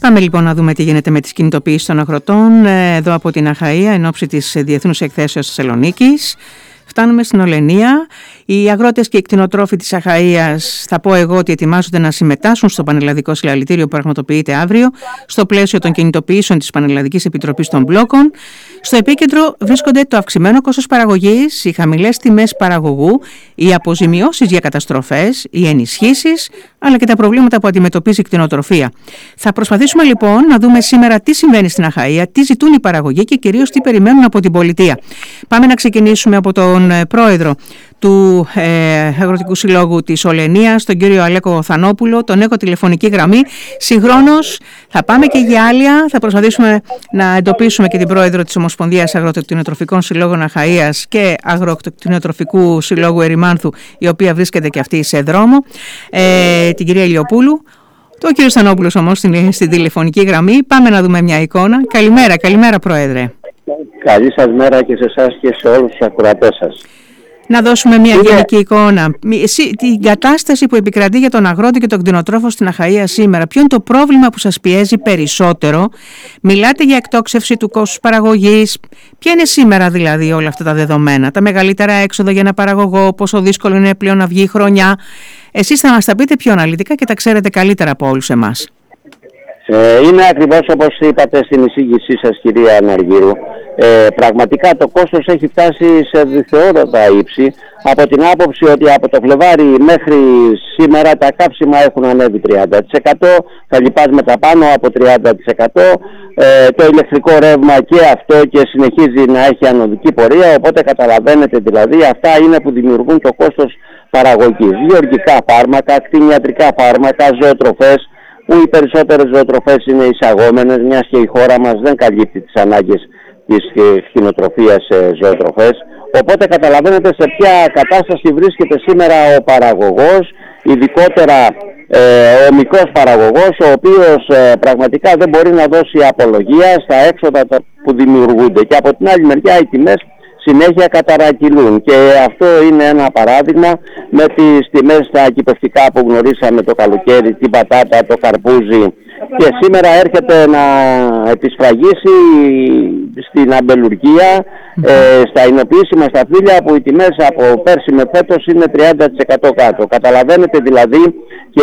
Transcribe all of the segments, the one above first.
Πάμε λοιπόν να δούμε τι γίνεται με τις κινητοποιήσεις των αγροτών εδώ από την Αχαΐα εν ώψη της Διεθνούς Εκθέσεως Θεσσαλονίκης. Φτάνουμε στην Ολενία. Οι αγρότες και οι κτηνοτρόφοι της Αχαΐας, θα πω εγώ, ότι ετοιμάζονται να συμμετάσχουν στο Πανελλαδικό Συλλαλητήριο που πραγματοποιείται αύριο, στο πλαίσιο των κινητοποιήσεων της Πανελλαδικής Επιτροπής των Μπλόκων. Στο επίκεντρο βρίσκονται το αυξημένο κόστος παραγωγής, οι χαμηλές τιμές παραγωγού, οι αποζημιώσεις για καταστροφές, οι ενισχύσεις, αλλά και τα προβλήματα που αντιμετωπίζει η κτηνοτροφία. Θα προσπαθήσουμε λοιπόν να δούμε σήμερα τι συμβαίνει στην Αχαΐα, τι ζητούν οι παραγωγοί και κυρίως τι περιμένουν από την πολιτεία. Πάμε να ξεκινήσουμε από τον πρόεδρο του Αγροτικού Συλλόγου της Ολενίας, τον κύριο Αλέκο Θανόπουλο. Τον έχω τηλεφωνική γραμμή. Συγχρόνως θα πάμε και για Άλια. Θα προσπαθήσουμε να εντοπίσουμε και την πρόεδρο της Ομοσπονδίας Αγροτοκτηνοτροφικών Συλλόγων Αχαΐας και Αγροτοκτηνοτροφικού Συλλόγου Ερημάνθου, η οποία βρίσκεται και αυτή σε δρόμο, την κυρία Ηλιοπούλου. Το κύριο Θανόπουλος όμως στην τηλεφωνική γραμμή. Πάμε να δούμε μια εικόνα. Καλημέρα πρόεδρε. Καλή σας μέρα και σε εσάς και σε όλους τους ακροατές σας. Να δώσουμε μια γενική εικόνα. Την κατάσταση που επικρατεί για τον αγρότη και τον κτηνοτρόφο στην Αχαΐα σήμερα. Ποιο είναι το πρόβλημα που σας πιέζει περισσότερο? Μιλάτε για εκτόξευση του κόστους παραγωγής. Ποια είναι σήμερα δηλαδή όλα αυτά τα δεδομένα? Τα μεγαλύτερα έξοδα για ένα παραγωγό, πόσο δύσκολο είναι πλέον να βγει η χρονιά? Εσείς θα μας τα πείτε πιο αναλυτικά και τα ξέρετε καλύτερα από όλους εμάς. Είναι ακριβώς όπως είπατε στην εισήγησή σας, κυρία Αναργύρου. Πραγματικά το κόστος έχει φτάσει σε διθεώδατα ύψη, από την άποψη ότι από το Φλεβάρι μέχρι σήμερα τα καύσιμα έχουν ανέβει 30%, τα λιπάσματα πάνω από 30%, το ηλεκτρικό ρεύμα και αυτό και συνεχίζει να έχει ανωδική πορεία, οπότε καταλαβαίνετε δηλαδή αυτά είναι που δημιουργούν το κόστος παραγωγής. Γεωργικά φάρμακα, κτηνιατρικά φάρμακα, ζωοτροφές, που οι περισσότερες ζωοτροφές είναι εισαγόμενες, μιας και η χώρα μας δεν καλύπτει τις ανάγκες της κτηνοτροφίας σε ζωοτροφές. Οπότε καταλαβαίνετε σε ποια κατάσταση βρίσκεται σήμερα ο παραγωγός, ειδικότερα ο μικρός παραγωγός, ο οποίος πραγματικά δεν μπορεί να δώσει απολογία στα έξοδα που δημιουργούνται. Και από την άλλη μεριά οι τιμές συνέχεια καταρακυλούν, και αυτό είναι ένα παράδειγμα με τις τιμές στα κυπευτικά που γνωρίσαμε το καλοκαίρι, την πατάτα, το καρπούζι, και σήμερα έρχεται να επισφραγίσει στην αμπελουργία, στα εινοποιήσιμα σταφύλια, που οι τιμές από πέρσι με φέτος είναι 30% κάτω. Καταλαβαίνετε δηλαδή και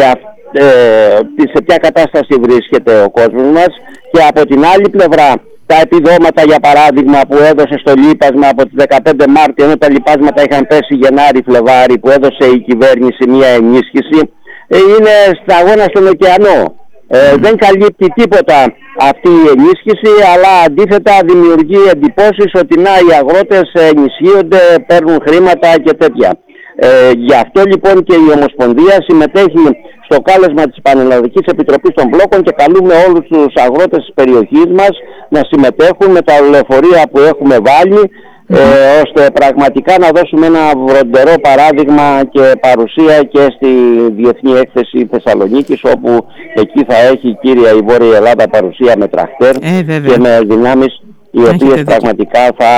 σε ποια κατάσταση βρίσκεται ο κόσμος μας. Και από την άλλη πλευρά, τα επιδόματα για παράδειγμα που έδωσε στο λίπασμα από τις 15 Μάρτη, ενώ τα λιπάσματα είχαν πέσει Γενάρη-Φλεβάρη, που έδωσε η κυβέρνηση μια ενίσχυση, είναι σταγόνα στον ωκεανό. Δεν καλύπτει τίποτα αυτή η ενίσχυση, αλλά αντίθετα δημιουργεί εντυπώσεις ότι να, οι αγρότες ενισχύονται, παίρνουν χρήματα και τέτοια. Γι' αυτό λοιπόν και η Ομοσπονδία συμμετέχει στο κάλεσμα της Πανελλαδικής Επιτροπής των Μπλόκων και καλούμε όλους τους αγρότες της περιοχής μας να συμμετέχουν με τα λεωφορεία που έχουμε βάλει, ώστε πραγματικά να δώσουμε ένα βροντερό παράδειγμα και παρουσία και στη Διεθνή Έκθεση Θεσσαλονίκης, όπου εκεί θα έχει η κύρια η Βόρεια Ελλάδα παρουσία με τραχτέρ και με δυνάμεις οι οποίες πραγματικά θα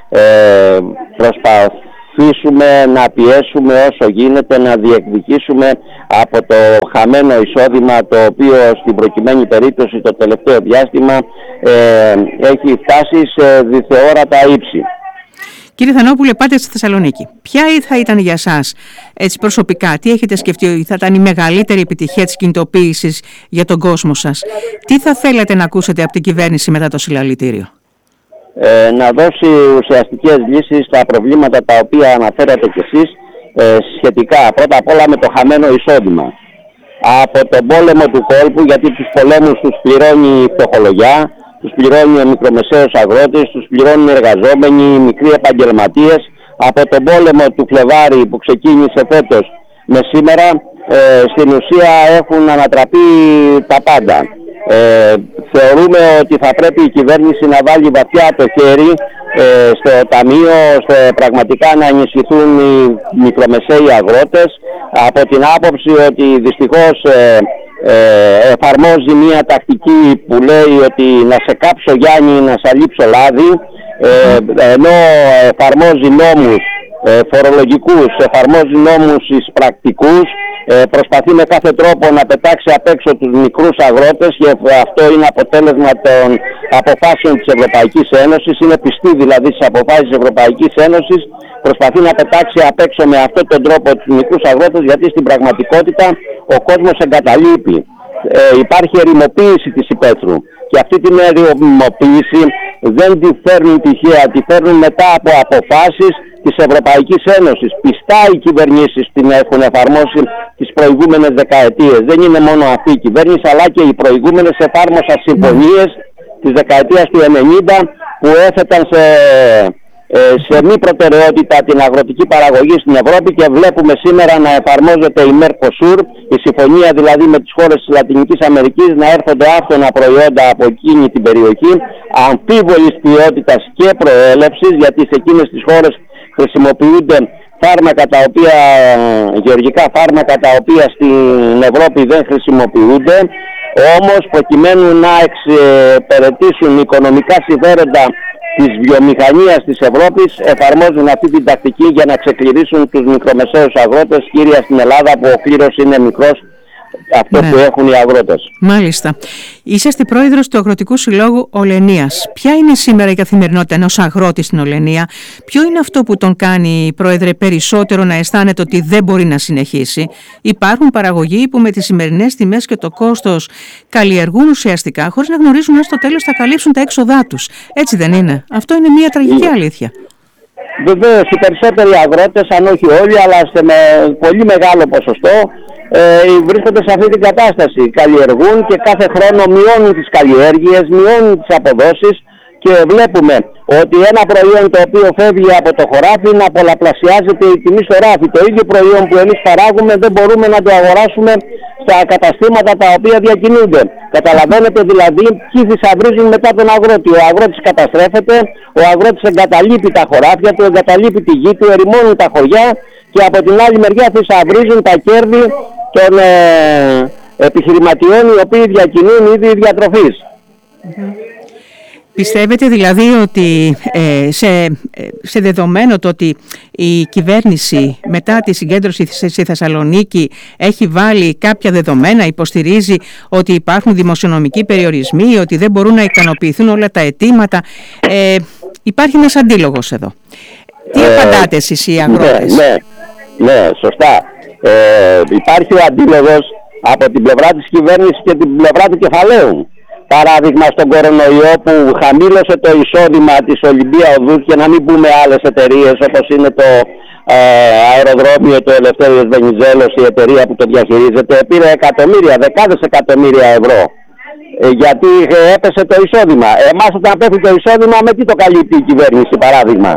προσπαθήσουμε να πιέσουμε όσο γίνεται, να διεκδικήσουμε από το χαμένο εισόδημα, το οποίο στην προκειμένη περίπτωση το τελευταίο διάστημα έχει φτάσει σε διθεώρατα ύψη. Κύριε Θανόπουλε, πάτε στη Θεσσαλονίκη. Ποια θα ήταν για σας, έτσι προσωπικά, τι έχετε σκεφτεί ότι θα ήταν η μεγαλύτερη επιτυχία της κινητοποίησης για τον κόσμο σας? Τι θα θέλετε να ακούσετε από την κυβέρνηση μετά το συλλαλητήριο? Να δώσει ουσιαστικές λύσεις στα προβλήματα τα οποία αναφέρατε κι εσείς, σχετικά πρώτα απ' όλα με το χαμένο εισόδημα. Από τον πόλεμο του κόλπου, γιατί τους πολέμους τους πληρώνει η φτωχολογιά, τους πληρώνει ο μικρομεσαίος αγρότης, τους πληρώνουν οι εργαζόμενοι, οι μικροί επαγγελματίες. Από τον πόλεμο του Φλεβάρι που ξεκίνησε φέτος με σήμερα, στην ουσία έχουν ανατραπεί τα πάντα. Θεωρούμε ότι θα πρέπει η κυβέρνηση να βάλει βαθιά το χέρι στο ταμείο, ώστε πραγματικά να ενισχυθούν οι μικρομεσαίοι αγρότες, από την άποψη ότι δυστυχώς εφαρμόζει μια τακτική που λέει ότι να σε κάψω Γιάννη, να σε λείψω λάδι, ενώ εφαρμόζει νόμους φορολογικούς, εφαρμόζει νόμους εις πρακτικούς, προσπαθεί με κάθε τρόπο να πετάξει απ' έξω τους μικρούς αγρότες και αυτό είναι αποτέλεσμα των αποφάσεων της Ευρωπαϊκής Ένωσης, είναι πιστή δηλαδή στις αποφάσεις της Ευρωπαϊκής Ένωσης, προσπαθεί να πετάξει απ' έξω με αυτόν τον τρόπο τους μικρούς αγρότες, γιατί στην πραγματικότητα ο κόσμος εγκαταλείπει. Υπάρχει ερημοποίηση της υπαίθρου και αυτή την ερημοποίηση δεν τη φέρνουν τυχαία, τη φέρνουν μετά από αποφάσεις της Ευρωπαϊκής Ένωσης. Πιστά οι κυβερνήσεις την έχουν εφαρμόσει τις προηγούμενες δεκαετίες. Δεν είναι μόνο αυτή η κυβέρνηση, αλλά και οι προηγούμενες εφάρμοσαν συμφωνίες της δεκαετίας του 90 που έθεταν σε μη προτεραιότητα την αγροτική παραγωγή στην Ευρώπη, και βλέπουμε σήμερα να εφαρμόζεται η Mercosur, η συμφωνία δηλαδή με τις χώρες της Λατινικής Αμερικής, να έρχονται άφθονα προϊόντα από εκείνη την περιοχή, αμφίβολης ποιότητας και προέλευσης, γιατί σε εκείνες τις χώρες χρησιμοποιούνται φάρμακα γεωργικά φάρμακα τα οποία στην Ευρώπη δεν χρησιμοποιούνται. Όμως προκειμένου να εξυπηρετήσουν οικονομικά συμφέροντα της βιομηχανίας της Ευρώπης, εφαρμόζουν αυτή την τακτική για να ξεκληρίσουν τους μικρομεσαίους αγρότες, κύρια στην Ελλάδα που ο κλήρος είναι μικρός, αυτό που έχουν οι αγρότες. Μάλιστα. Είσαστε πρόεδρος του Αγροτικού Συλλόγου Ολενίας. Ποια είναι σήμερα η καθημερινότητα ενός αγρότη στην Ολενία? Ποιο είναι αυτό που τον κάνει, πρόεδρε, περισσότερο να αισθάνεται ότι δεν μπορεί να συνεχίσει? Υπάρχουν παραγωγοί που με τις σημερινές τιμές και το κόστος καλλιεργούν ουσιαστικά χωρίς να γνωρίζουν αν στο τέλος θα καλύψουν τα έξοδά τους. Έτσι δεν είναι? Αυτό είναι μια τραγική αλήθεια. Βεβαίως, οι περισσότεροι αγρότες, αν όχι όλοι, αλλά με πολύ μεγάλο ποσοστό, βρίσκονται σε αυτή την κατάσταση. Καλλιεργούν και κάθε χρόνο μειώνουν τις καλλιέργειες, μειώνουν τις αποδόσεις, και βλέπουμε ότι ένα προϊόν το οποίο φεύγει από το χωράφι να πολλαπλασιάζεται η τιμή στο ράφι. Το ίδιο προϊόν που εμείς παράγουμε δεν μπορούμε να το αγοράσουμε στα καταστήματα τα οποία διακινούνται. Καταλαβαίνετε δηλαδή ποιοι θησαυρίζουν μετά τον αγρότη. Ο αγρότης καταστρέφεται, ο αγρότης εγκαταλείπει τα χωράφια του, εγκαταλείπει τη γη του, ερημώνουν τα χωριά, και από την άλλη μεριά θησαυρίζουν τα κέρδη των επιχειρηματιών οι οποίοι διακινούν είδη διατροφής. Πιστεύετε δηλαδή ότι σε δεδομένο το ότι η κυβέρνηση μετά τη συγκέντρωση στη Θεσσαλονίκη έχει βάλει κάποια δεδομένα, υποστηρίζει ότι υπάρχουν δημοσιονομικοί περιορισμοί, ότι δεν μπορούν να ικανοποιηθούν όλα τα αιτήματα, υπάρχει ένας αντίλογος εδώ? Τι απαντάτε εσείς οι αγρότες? Ναι, σωστά. Υπάρχει ο αντίλογος από την πλευρά της κυβέρνησης και την πλευρά του κεφαλαίου. Παράδειγμα, στον κορονοϊό που χαμήλωσε το εισόδημα της Ολυμπία Οδούς, και να μην πούμε άλλες εταιρείες όπως είναι το αεροδρόμιο του Ελευθέριος Βενιζέλος, η εταιρεία που το διαχειρίζεται, πήρε εκατομμύρια, δεκάδες εκατομμύρια ευρώ, γιατί έπεσε το εισόδημα. Εμάς όταν πέφτει το εισόδημα, με τι το καλύπτει η κυβέρνηση? Παράδειγμα,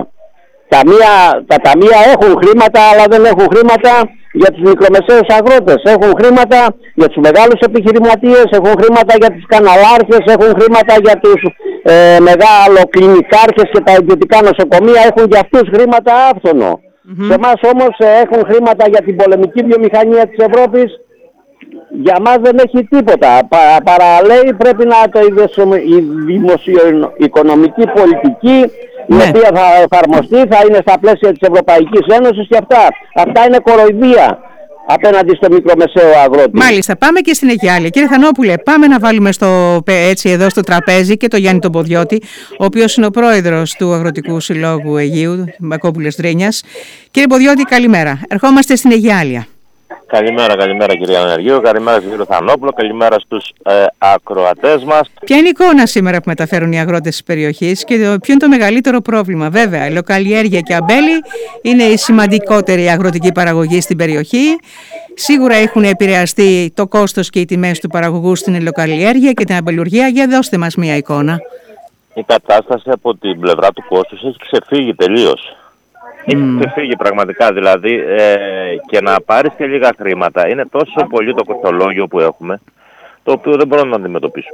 τα ταμεία έχουν χρήματα, αλλά δεν έχουν χρήματα για τους μικρομεσαίους αγρότες. Έχουν χρήματα για τους μεγάλους επιχειρηματίες, έχουν χρήματα για τους καναλάρχες, έχουν χρήματα για τους μεγαλοκλινικάρχες και τα ιδιωτικά νοσοκομεία, έχουν για αυτούς χρήματα άφθονο. Σε εμάς όμως έχουν χρήματα για την πολεμική βιομηχανία της Ευρώπης. Για μας δεν έχει τίποτα. Παραλέει πρέπει να η δημοσιοοικονομική πολιτική, η οποία θα εφαρμοστεί, θα είναι στα πλαίσια της Ευρωπαϊκής Ένωσης, και αυτά είναι κοροϊδία απέναντι στο μικρομεσαίο αγρότη. Μάλιστα, πάμε και στην Αιγιάλια. Κύριε Θανόπουλε, πάμε να βάλουμε εδώ στο τραπέζι και τον Γιάννη τον Ποδιώτη, ο οποίος είναι ο πρόεδρος του Αγροτικού Συλλόγου Αιγείου, Μπακόπουλες Δρίνιας. Κύριε Ποδιώτη, καλημέρα. Ερχόμαστε στην Αιγιάλια. Καλημέρα κυρία Ανεργίου, καλημέρα στον κύριο Θανόπουλο, καλημέρα στους ακροατές μας. Ποια είναι η εικόνα σήμερα που μεταφέρουν οι αγρότες της περιοχής και ποιο είναι το μεγαλύτερο πρόβλημα? Βέβαια, η λοκαλλιέργεια και αμπέλι είναι η σημαντικότερη αγροτική παραγωγή στην περιοχή. Σίγουρα έχουν επηρεαστεί το κόστος και οι τιμές του παραγωγού στην λοκαλλιέργεια και την αμπελουργία. Για δώστε μας μια εικόνα. Η κατάσταση από την πλευρά του κόστους έχει ξεφύγει τελείως. Έχει ξεφύγει πραγματικά, δηλαδή, και να πάρεις και λίγα χρήματα είναι τόσο πολύ το κοστολόγιο που έχουμε, το οποίο δεν μπορούμε να αντιμετωπίσουμε.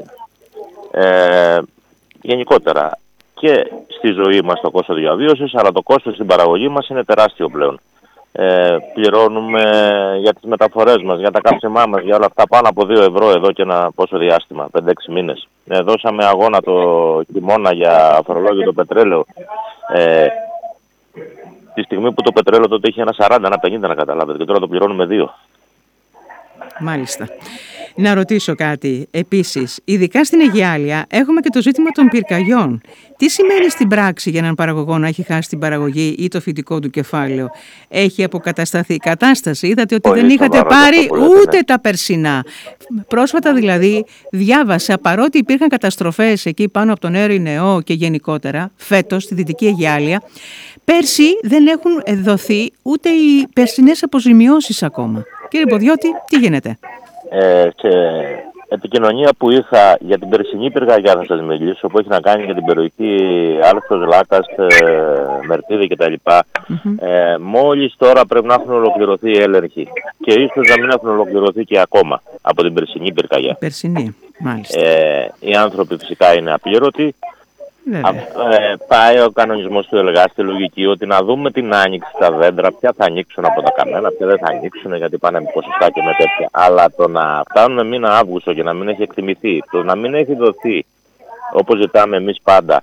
Γενικότερα και στη ζωή μας το κόστος διαβίωσης, αλλά το κόστος στην παραγωγή μας είναι τεράστιο πλέον. Πληρώνουμε για τις μεταφορές μας, για τα καύσιμά μας, για όλα αυτά πάνω από 2 ευρώ εδώ και ένα πόσο διάστημα, 5-6 μήνες. Δώσαμε αγώνα το χειμώνα για αφορολόγιο το πετρέλαιο. Τη στιγμή που το πετρέλαιο τότε είχε ένα 40, ένα 50 να καταλάβετε και τώρα το πληρώνουμε 2. Μάλιστα. Να ρωτήσω κάτι επίσης. Ειδικά στην Αιγιάλεια έχουμε και το ζήτημα των πυρκαγιών. Τι σημαίνει στην πράξη για έναν παραγωγό να έχει χάσει την παραγωγή ή το φυτικό του κεφάλαιο? Έχει αποκατασταθεί η κατάσταση? Είδατε ότι δεν είχατε πάρει ούτε τα περσινά. Πρόσφατα δηλαδή διάβασα, παρότι υπήρχαν καταστροφές εκεί πάνω από τον Έρηνεό και γενικότερα φέτος στη Δυτική Αιγιάλεια, πέρσι δεν έχουν δοθεί ούτε οι περσινές αποζημιώσεις ακόμα. Κύριε Ποδιώτη, τι γίνεται? Σε επικοινωνία που είχα για την περσινή πυρκαγιά θα σας μιλήσω, που έχει να κάνει για την περιοχή Άλφος, Λάκας, Μερτίδη κτλ. Μόλις τώρα πρέπει να έχουν ολοκληρωθεί οι έλεγχοι και ίσως να μην έχουν ολοκληρωθεί και ακόμα από την περσινή πυρκαγιά. Περσινή, μάλιστα. Οι άνθρωποι φυσικά είναι απλήρωτοι. Πάει ο κανονισμός του ΕΛΓΑ στη λογική ότι να δούμε την άνοιξη στα δέντρα, ποια θα ανοίξουν από τα καμένα, ποια δεν θα ανοίξουν, γιατί πάνε με ποσοστά και με τέτοια. Αλλά το να φτάνουμε μήνα Αύγουστο και να μην έχει εκτιμηθεί, το να μην έχει δοθεί, όπως ζητάμε εμείς πάντα,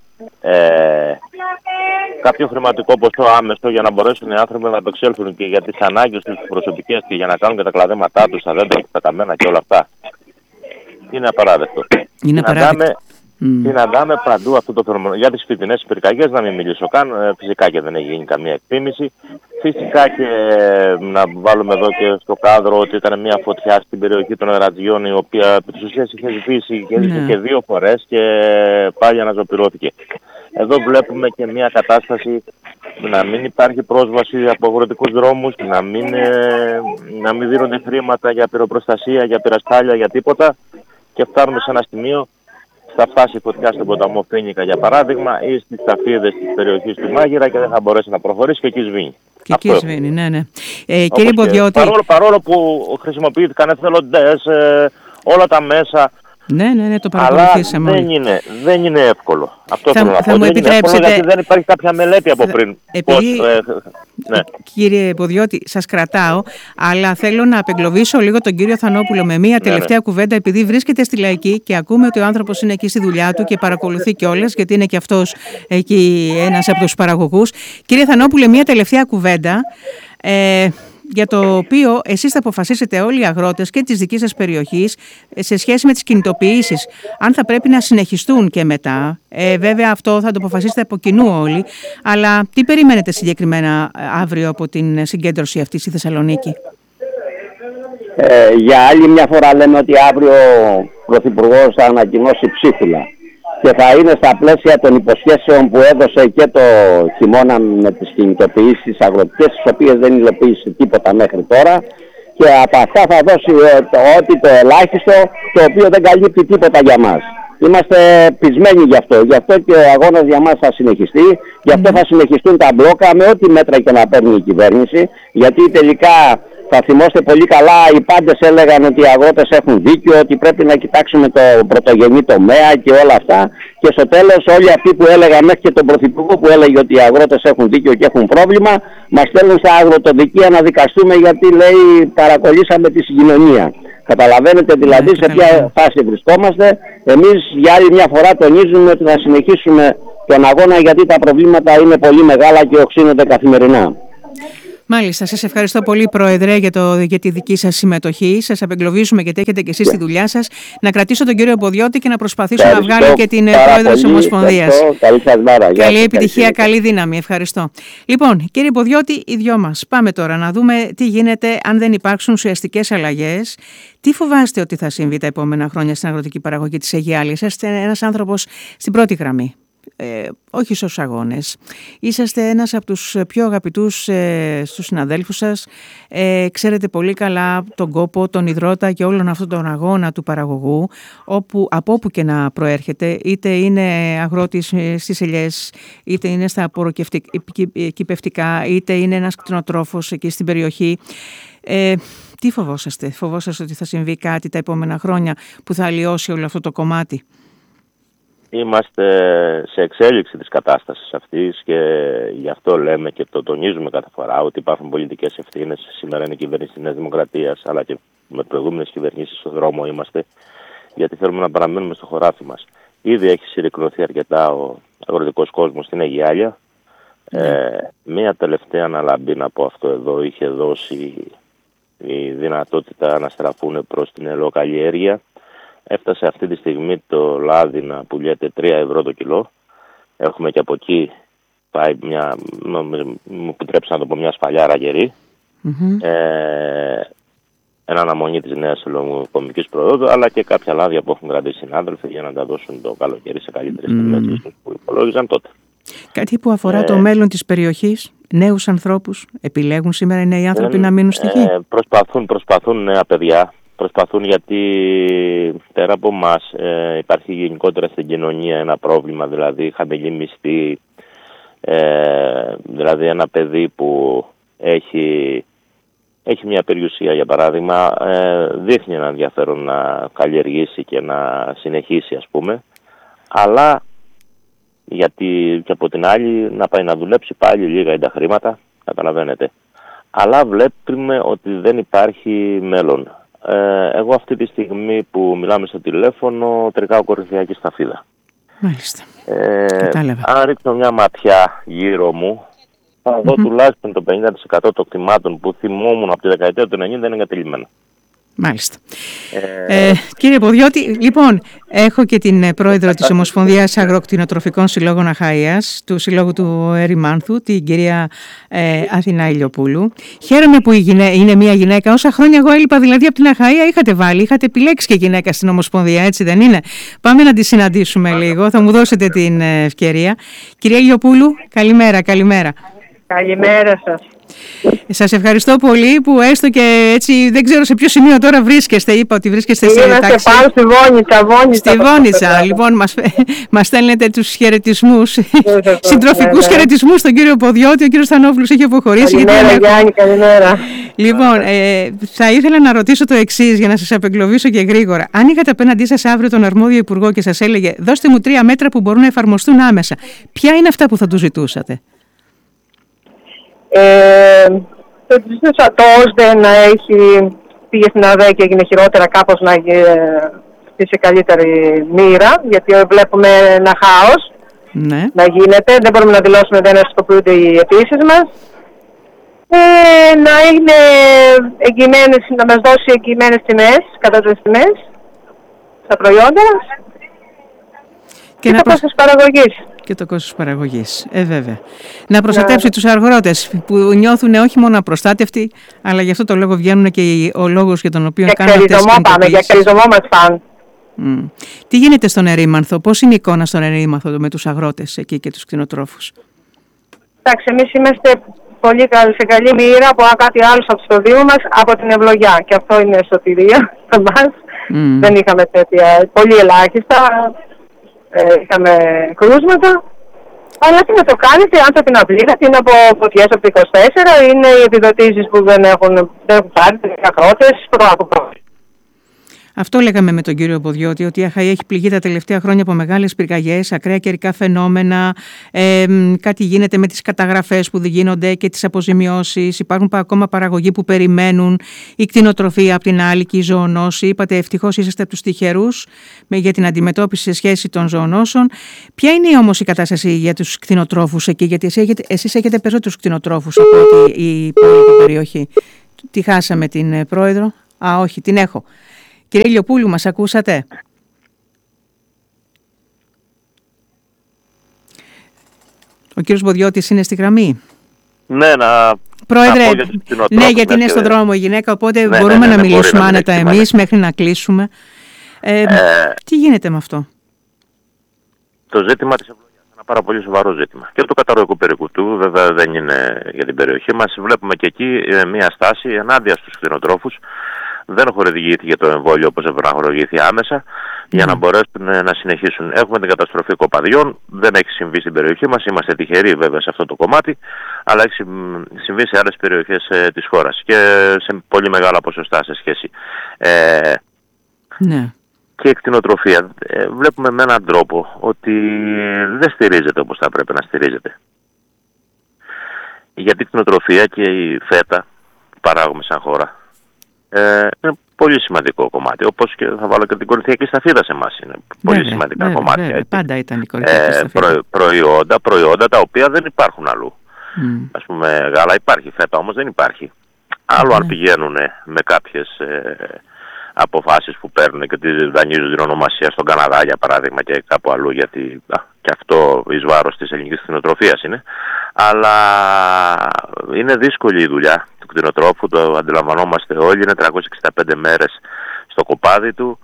κάποιο χρηματικό ποσό άμεσο για να μπορέσουν οι άνθρωποι να απεξέλθουν και για τις ανάγκες τους προσωπικές και για να κάνουν και τα κλαδέματά τους, τα δέντρα και τα καμένα και όλα αυτά. Είναι απαράδεκτο. Είναι απαράδεκτο. Συναντάμε παντού αυτό το φαινόμενο. Για τις φυτινές πυρκαγιές να μην μιλήσω καν. Φυσικά και δεν έχει γίνει καμία εκτίμηση. Φυσικά και να βάλουμε εδώ και στο κάδρο ότι ήταν μια φωτιά στην περιοχή των Ερατζιών, η οποία επί της ουσίας είχε σβήσει και 2 φορές και πάλι αναζωπυρώθηκε. Εδώ βλέπουμε και μια κατάσταση να μην υπάρχει πρόσβαση από αγροτικούς δρόμους, να μην δίνονται χρήματα για πυροπροστασία, για πυραστάλια, για τίποτα, και φτάνουμε σε ένα σημείο. Θα φτάσει η φωτιά στον ποταμό Φίνικα για παράδειγμα ή στις ταφίδες της περιοχής του Μάγειρα και δεν θα μπορέσει να προχωρήσει και εκεί σβήνει. Και εκεί σβήνει, ναι. Κύριε Ποδιώτη. Παρόλο που χρησιμοποιήθηκαν εθελοντές, όλα τα μέσα. Ναι, το παρακολουθήσαμε. Αλλά δεν είναι εύκολο. Αυτό θέλω να πω. Θα μου επιτρέψετε... γιατί δεν υπάρχει κάποια μελέτη από πριν. Ναι. Κύριε Ποδιώτη, σας κρατάω, αλλά θέλω να απεγκλωβίσω λίγο τον κύριο Θανόπουλο με μία τελευταία κουβέντα, επειδή βρίσκεται στη Λαϊκή και ακούμε ότι ο άνθρωπος είναι εκεί στη δουλειά του και παρακολουθεί κιόλας, γιατί είναι και αυτός εκεί ένας από τους παραγωγούς. Κύριε Θανόπουλε, μία τελευταία κουβέντα. Για το οποίο εσείς θα αποφασίσετε όλοι οι αγρότες και της δικής σας περιοχής σε σχέση με τις κινητοποιήσεις, αν θα πρέπει να συνεχιστούν και μετά. Βέβαια αυτό θα το αποφασίσετε από κοινού όλοι, αλλά τι περιμένετε συγκεκριμένα αύριο από την συγκέντρωση αυτή στη Θεσσαλονίκη? Για άλλη μια φορά λέμε ότι αύριο ο Πρωθυπουργός θα ανακοινώσει ψήφιλα και θα είναι στα πλαίσια των υποσχέσεων που έδωσε και το χειμώνα με τις κινητοποιήσεις αγροτικές, τις οποίες δεν υλοποίησε τίποτα μέχρι τώρα, και από αυτά θα δώσει ό,τι το ελάχιστο, το οποίο δεν καλύπτει τίποτα για μας. Είμαστε πεισμένοι γι' αυτό. Γι' αυτό και ο αγώνας για μας θα συνεχιστεί. Γι' αυτό θα συνεχιστούν τα μπλόκα με ό,τι μέτρα και να παίρνει η κυβέρνηση. Γιατί τελικά θα θυμόστε πολύ καλά, οι πάντες έλεγαν ότι οι αγρότες έχουν δίκιο, ότι πρέπει να κοιτάξουμε το πρωτογενή τομέα και όλα αυτά. Και στο τέλος όλοι αυτοί που έλεγαν, μέχρι και τον Πρωθυπουργό που έλεγε ότι οι αγρότες έχουν δίκιο και έχουν πρόβλημα, μας στέλνουν στα αγροτοδικεία να δικαστούμε γιατί λέει παρακολύσαμε τη συγκοινωνία. Καταλαβαίνετε δηλαδή σε ποια φάση βρισκόμαστε. Εμείς για άλλη μια φορά τονίζουμε ότι θα συνεχίσουμε τον αγώνα, γιατί τα προβλήματα είναι πολύ μεγάλα και οξύνονται καθημερινά. Μάλιστα, σας ευχαριστώ πολύ Πρόεδρε για τη δική σας συμμετοχή. Σας απεγκλωβίζουμε γιατί έχετε και εσείς τη δουλειά σας. Να κρατήσω τον κύριο Ποδιώτη και να προσπαθήσω να βγάλω και την Πρόεδρο της Ομοσπονδίας. Καλή επιτυχία, καλή δύναμη. Ευχαριστώ. Λοιπόν, κύριε Ποδιώτη, οι δυο μας πάμε τώρα να δούμε τι γίνεται αν δεν υπάρξουν ουσιαστικές αλλαγές. Τι φοβάστε ότι θα συμβεί τα επόμενα χρόνια στην αγροτική παραγωγή της Αιγιάλειας? Είστε ένας άνθρωπος στην πρώτη γραμμή. Όχι στους αγώνες. Είσαστε ένας από τους πιο αγαπητούς στους συναδέλφους σας. Ξέρετε πολύ καλά τον κόπο, τον υδρότα και όλον αυτόν τον αγώνα του παραγωγού, από όπου και να προέρχεται, είτε είναι αγρότης στις ελιές, είτε είναι στα απορροκυπευτικά, είτε είναι ένας κτηνοτρόφος εκεί στην περιοχή. Τι φοβόσαστε? Φοβόσαστε ότι θα συμβεί κάτι τα επόμενα χρόνια που θα αλλοιώσει όλο αυτό το κομμάτι? Είμαστε σε εξέλιξη της κατάστασης αυτής και γι' αυτό λέμε και το τονίζουμε κάθε φορά ότι υπάρχουν πολιτικές ευθύνες. Σήμερα είναι η κυβέρνηση της Νέας Δημοκρατίας, αλλά και με προηγούμενες κυβερνήσεις στον δρόμο είμαστε, γιατί θέλουμε να παραμείνουμε στο χωράφι μας. Ήδη έχει συρρικνωθεί αρκετά ο αγροτικός κόσμος στην Αιγιάλεια. Μία τελευταία αναλαμπή, να πω αυτό εδώ, είχε δώσει η δυνατότητα να στραφούν προς την ελαιοκαλλιέργεια. Έφτασε αυτή τη στιγμή το λάδι να πουλιέται 3 ευρώ το κιλό. Έχουμε και από εκεί πάει μου επιτρέψει να το πω, μια σφαλιάρα γερή. Ένα αναμονή της νέας ελαιοκομικής προόδου, αλλά και κάποια λάδια που έχουν κρατήσει συνάδελφοι για να τα δώσουν το καλοκαίρι σε καλύτερες τιμές που υπολόγιζαν τότε. Κάτι που αφορά το μέλλον της περιοχής, νέους ανθρώπους, επιλέγουν σήμερα οι νέοι άνθρωποι να μείνουν στη γη? Προσπαθούν νέα παιδιά, προσπαθούν, γιατί πέρα από εμάς υπάρχει γενικότερα στην κοινωνία ένα πρόβλημα, δηλαδή χαμηλή μισθή, δηλαδή ένα παιδί που έχει μια περιουσία, για παράδειγμα, δείχνει ένα ενδιαφέρον να καλλιεργήσει και να συνεχίσει, ας πούμε, αλλά γιατί και από την άλλη να πάει να δουλέψει πάλι λίγα είναι τα χρήματα, καταλαβαίνετε. Αλλά βλέπουμε ότι δεν υπάρχει μέλλον. Εγώ αυτή τη στιγμή που μιλάμε στο τηλέφωνο τρικάω κορυφαία σταφίδα. Μάλιστα. Κατάλαβα. Αν ρίξω μια ματιά γύρω μου, θα δω τουλάχιστον το 50% των κτημάτων που θυμόμουν από τη δεκαετία του 90 είναι εγκατελειμμένα. Μάλιστα. Κύριε Ποδιώτη, λοιπόν, έχω και την πρόεδρο της Ομοσπονδίας Αγροκτηνοτροφικών Συλλόγων Αχαΐας, του Συλλόγου του Ερημάνθου, την κυρία Αθηνά Ηλιοπούλου. Χαίρομαι που είναι μια γυναίκα. Όσα χρόνια εγώ έλειπα δηλαδή από την Αχαΐα, είχατε επιλέξει και γυναίκα στην Ομοσπονδία, έτσι δεν είναι? Πάμε να τη συναντήσουμε λίγο, θα μου δώσετε την ευκαιρία. Κυρία Ηλιοπούλου, καλημέρα. Καλημέρα σας. Σας ευχαριστώ πολύ που έστω και έτσι, δεν ξέρω σε ποιο σημείο τώρα βρίσκεστε. Είπα ότι βρίσκεστε σε τάξη. Είμαστε πάνω στη Βόνιτσα. Στη Βόνιτσα. Λοιπόν, μας στέλνετε τους χαιρετισμούς, συντροφικούς χαιρετισμούς στον κύριο Ποδιώτη. Ο κύριος Στανόπουλος έχει αποχωρήσει. Καλημέρα Γιάννη, καλημέρα. Λοιπόν, θα ήθελα να ρωτήσω το εξής για να σας απεγκλωβίσω και γρήγορα. Αν είχατε απέναντί σας αύριο τον αρμόδιο υπουργό και σας έλεγε δώστε μου 3 μέτρα που μπορούν να εφαρμοστούν άμεσα, ποια είναι αυτά που θα του ζητούσατε? Το ζητούσα το ΩΣΔΕ να πήγε στην ΑΔΕ και έγινε χειρότερα, κάπως να στήσει καλύτερη μοίρα, γιατί βλέπουμε ένα χάος να γίνεται, δεν μπορούμε να δηλώσουμε, δεν αστικοποιούνται οι αιτήσεις μας. Να είναι εγγυημένες, να μας δώσει εγγυημένες τιμές, κατώτατες τιμές στα προϊόντα και το κόστος παραγωγής. Και το κόστος παραγωγής, βέβαια. Να προστατεύσει τους αγρότες που νιώθουν όχι μόνο απροστάτευτοι, αλλά γι' αυτό το λόγο βγαίνουν και ο λόγος για τον οποίο κάνουν αυτές τις κινητοποιήσεις. Για ξεριζωμό μας πάνε. Τι γίνεται στον Ερήμανθο, πώς είναι η εικόνα στον Ερήμανθο με τους αγρότες εκεί και τους κτηνοτρόφους? Εντάξει, εμείς είμαστε πολύ σε καλή μοίρα από κάτι άλλο από το Δήμο μας, από την ευλογιά. Και αυτό είναι σωτηρία για μας. Δεν είχαμε τέτοια, πολύ ελάχιστα. Είχαμε κρούσματα, αλλά τι να το κάνετε, οι άνθρωποι να πλήγατε, είναι από φωτιές από το 24, είναι οι επιδοτήσεις που δεν έχουν πάρει, οι αγρότες, Αυτό λέγαμε με τον κύριο Ποδιώτη, ότι η Αχαΐα έχει πληγεί τα τελευταία χρόνια από μεγάλες πυρκαγιές, ακραία καιρικά φαινόμενα, κάτι γίνεται με τις καταγραφές που γίνονται και τις αποζημιώσεις, υπάρχουν ακόμα παραγωγοί που περιμένουν, η κτηνοτροφία από την άλλη και η ζωονόση. Είπατε ευτυχώς είσαστε από τους τυχερούς για την αντιμετώπιση σε σχέση των ζωονόσων. Ποια είναι όμως η κατάσταση για τους κτηνοτρόφους εκεί, γιατί εσείς έχετε περισσότερους κτηνοτρόφους από ότι η υπόλοιπη περιοχή? Τη χάσαμε την πρόεδρο? Όχι, την έχω. Κύριε Ηλιοπούλου, μας ακούσατε? Ο κύριος Ποδιώτης είναι στη γραμμή? Ναι, Πρόεδρε, ναι, γιατί είναι στον δρόμο η γυναίκα, οπότε μπορούμε να μιλήσουμε άνετα εμείς μέχρι να κλείσουμε. Τι γίνεται με αυτό? Το ζήτημα της ευλογίας είναι ένα πάρα πολύ σοβαρό ζήτημα. Και το καταρροϊκού περικουτού, βέβαια δεν είναι για την περιοχή μας. Βλέπουμε και εκεί μια στάση ενάντια στους κτηνοτρόφους. Δεν χορηγήθηκε το εμβόλιο όπως έπρεπε να χορηγηθεί άμεσα για να μπορέσουν να συνεχίσουν. Έχουμε την καταστροφή κοπαδιών, δεν έχει συμβεί στην περιοχή μας, είμαστε τυχεροί βέβαια σε αυτό το κομμάτι, αλλά έχει συμβεί σε άλλες περιοχές της χώρας και σε πολύ μεγάλα ποσοστά σε σχέση. Και η κτηνοτροφία βλέπουμε με έναν τρόπο ότι δεν στηρίζεται όπως θα πρέπει να στηρίζεται. Γιατί η κτηνοτροφία και η φέτα που παράγουμε σαν χώρα είναι πολύ σημαντικό κομμάτι. Όπως και θα βάλω και την κορυφαϊκή σταφίδα σε εμάς. Είναι πολύ σημαντικά κομμάτια. Βέβαια. Πάντα ήταν η κορυφαϊκή σταφίδα. Προϊόντα τα οποία δεν υπάρχουν αλλού. Ας πούμε, γάλα υπάρχει, φέτα όμως δεν υπάρχει. Άλλο αν πηγαίνουν με κάποιες αποφάσεις που παίρνουν και δανείζουν την ονομασία στον Καναδά, για παράδειγμα, και κάπου αλλού, γιατί και αυτό εις βάρος της ελληνικής κτηνοτροφίας είναι. Αλλά είναι δύσκολη η δουλειά του κτηνοτρόφου, το αντιλαμβανόμαστε όλοι, είναι 365 μέρες στο κοπάδι του.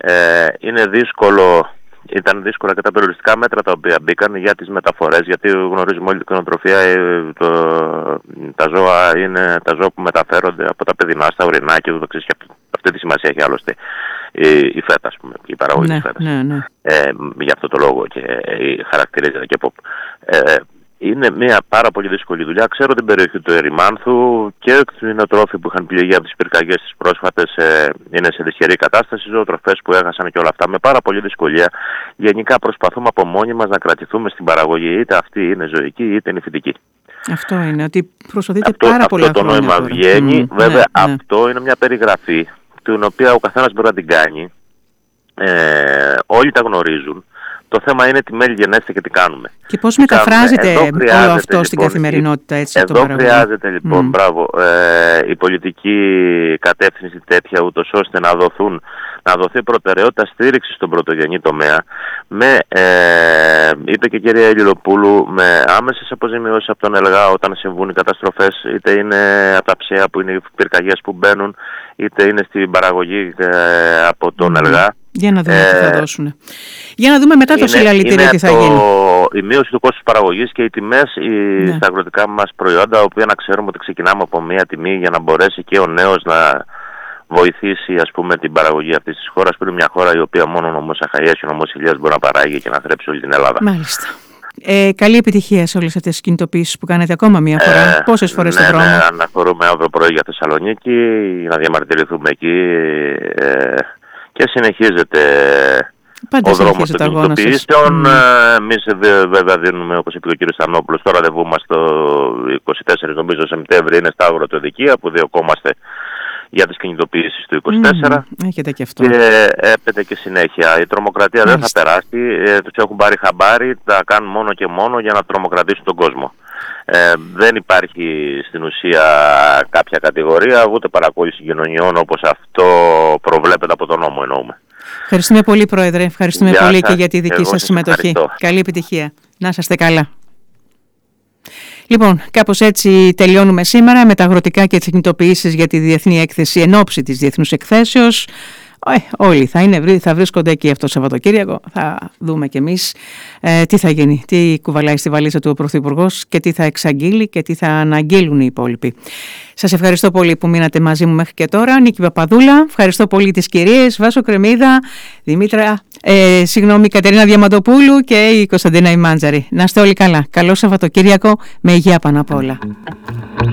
Ήταν δύσκολα και τα περιοριστικά μέτρα τα οποία μπήκαν για τις μεταφορές, γιατί γνωρίζουμε όλη την κτηνοτροφία, τα ζώα που μεταφέρονται από τα παιδινά στα ορεινά και ούτω καθεξής. Αυτή τη σημασία έχει άλλωστε η φέτα, ας πούμε, η παραγωγή της φέτας. Γι' αυτό το λόγο και χαρακτηρίζεται και pop. Είναι μια πάρα πολύ δύσκολη δουλειά. Ξέρω την περιοχή του Ερημάνθου και οι κτηνοτρόφοι που είχαν πληγεί από τις πυρκαγιές τις πρόσφατες είναι σε δυσχερή κατάσταση, ζωοτροφές που έχασαν και όλα αυτά με πάρα πολύ δυσκολία. Γενικά προσπαθούμε από μόνοι μας να κρατηθούμε στην παραγωγή, είτε αυτή είναι ζωική είτε είναι φυτική. Αυτό είναι, ότι προσπαθείτε πάρα πολλά χρόνια. Αυτό το νόημα βγαίνει. Βέβαια αυτό είναι μια περιγραφή την οποία ο καθένας μπορεί να την κάνει. Όλοι τα γνωρίζουν. Το θέμα είναι τι μέλη γενέστε και τι κάνουμε. Και πώς μεταφράζεται όλο αυτό στην καθημερινότητα, έτσι? Εδώ χρειάζεται λοιπόν, η πολιτική κατεύθυνση τέτοια, ούτως ώστε να δοθεί προτεραιότητα στήριξη στον πρωτογενή τομέα, είπε και η κυρία Ελληλοπούλου, με άμεσες αποζημιώσεις από τον ΕΛΓΑ όταν συμβούν οι καταστροφές, είτε είναι από τα ψαία που είναι οι πυρκαγιές που μπαίνουν, είτε είναι στην παραγωγή από τον ΕΛΓΑ. Για να δούμε τι θα δώσουν. Για να δούμε μετά το συλλαλητήριο τι θα γίνει. Η μείωση του κόστους παραγωγής και οι τιμές στα αγροτικά μας προϊόντα, οποία να ξέρουμε ότι ξεκινάμε από μία τιμή για να μπορέσει και ο νέος να βοηθήσει, ας πούμε, την παραγωγή αυτής της χώρας, που είναι μια χώρα η οποία μόνο ο νομός Αχαΐας και ο νομός Ηλίας μπορεί να παράγει και να θρέψει όλη την Ελλάδα. Μάλιστα. Καλή επιτυχία σε όλες αυτές τις κινητοποιήσεις που κάνετε ακόμα μια φορά. Πόσες φορές στον δρόμο? Αναφορούμε αύριο πρωί για Θεσσαλονίκη, να διαμαρτυρηθούμε εκεί. Και συνεχίζεται ο δρόμος των κινητοποιήσεων. Εμείς βέβαια δίνουμε, όπως είπε ο κ. Στανόπουλος, το ραντεβού μας το 24 νομίζω Σεπτέμβρη είναι στα αγροτοδικεία που διωκόμαστε για τις κινητοποιήσεις του 24. Έχετε και αυτό. Και έπεται και συνέχεια. Η τρομοκρατία δεν θα περάσει, τους έχουν πάρει χαμπάρι, τα κάνουν μόνο και μόνο για να τρομοκρατήσουν τον κόσμο. Δεν υπάρχει στην ουσία κάποια κατηγορία, ούτε παρακόλληση κοινωνιών όπως αυτό προβλέπεται από τον νόμο, εννοούμε. Ευχαριστούμε πολύ, Πρόεδρε. Ευχαριστούμε πολύ και για τη δική σας συμμετοχή. Καλή επιτυχία. Να είστε καλά. Λοιπόν, κάπως έτσι τελειώνουμε σήμερα με τα αγροτικά και τις κινητοποιήσεις για τη Διεθνή Έκθεση εν ώψη της Διεθνούς Εκθέσεως. Όλοι θα βρίσκονται εκεί αυτό το Σαββατοκύριακο. Θα δούμε κι εμείς τι θα γίνει, τι κουβαλάει στη βαλίτσα του ο Πρωθυπουργός και τι θα εξαγγείλει και τι θα αναγγείλουν οι υπόλοιποι. Σας ευχαριστώ πολύ που μείνατε μαζί μου μέχρι και τώρα. Νίκη Παπαδούλα, ευχαριστώ πολύ τις κυρίες Βάσο Κρεμίδα, Κατερίνα Διαμαντοπούλου και η Κωνσταντίνα Ημάντζαρη. Να είστε όλοι καλά. Καλό Σαββατοκύριακο με υγεία πάνω απ' όλα.